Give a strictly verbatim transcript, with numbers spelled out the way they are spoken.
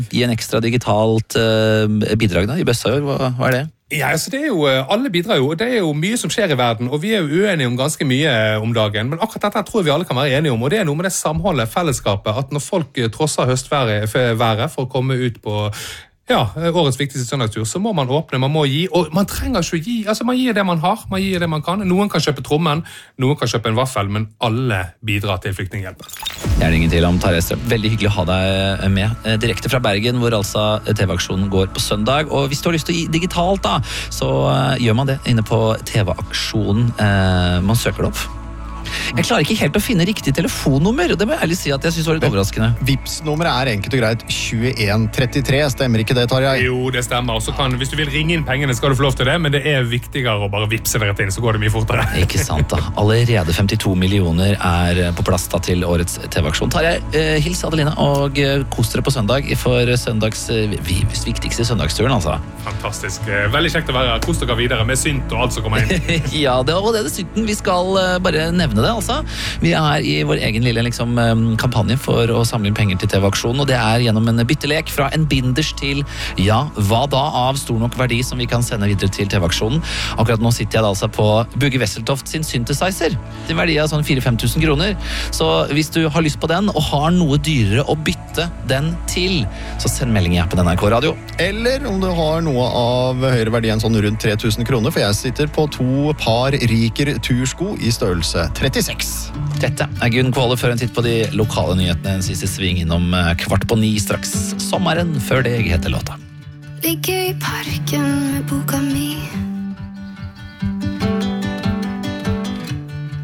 Gi en ekstra digitalt uh, bidrag da, i bøssa i år, hva, hva er det? Ja, altså det er jo, Alle bidrar jo, og det er jo mye som skjer i verden, og vi er jo uenige om ganske mye om dagen, men akkurat dette tror jeg vi alle kan være enige om, og det er noe med det samholdet, fellesskapet, at når folk trosser høstværet for å komme ut på ja, årets viktigste søndagstur, så må man åpne, man må gi, og man trenger ikke å gi, altså man gir det man har, man gir det man kan. Noen kan kjøpe trommen, noen kan kjøpe en vaffel, men alle bidrar til flyktninghjelpen. Det er det ingen tvil om, Tarjei Strøm. Veldig hyggelig å ha deg med. Direkte fra Bergen, hvor altså T V-aksjonen går på søndag. Og hvis du har lyst til å gi digitalt, da, så gjør man det inne på T V-aksjonen. Man søker det opp. Jeg klarer ikke helt å finne riktig telefonnummer, og det må jeg ærlig si at jeg synes var litt overraskende. Vips-nummeret er enkelt og greit tjueen trettitre, stemmer ikke det, Tarjei? Jo, det stemmer, og så kan, hvis du vil ringe inn pengene, skal du få lov til det, men det er viktigere å bare vipse det rett inn, så går det mye fortere. Ikke sant da, allerede femtito millioner er på plass da til årets T V-aksjon. Tarjei, eh, hils Adeline, og kos dere på søndag for søndags, eh, viktigste søndagsturen, altså. Fantastisk, veldig kjekt å være her, kos dere videre med synt og alt som kommer inn. Ja, det var det det synten, vi skal uh, bare nevne det, altså. Vi er i vår egen lille liksom, kampanje for å samle inn penger til T V-aksjonen, og det er gjennom en byttelek fra en binders til, ja, hva da av stor nok verdi som vi kan sende videre til T V-aksjonen. Akkurat nå sitter jeg da altså på Bugge Wesseltoft sin synthesizer, til verdi av sånn fire til fem tusen kroner. Så hvis du har lyst på den, og har noe dyrere å bytte den til, så send melding i appen N R K Radio. Eller om du har noe av høyere verdi enn sånn rundt tre tusen kroner, for jeg sitter på to par Riker tursko i størrelse trettiseks. Dette er Gunn Kvåle før en titt på de lokale nyhetene. En siste sving innom kvart på ni straks. Sommeren før det heter låta. Ligger i parken med boka mi.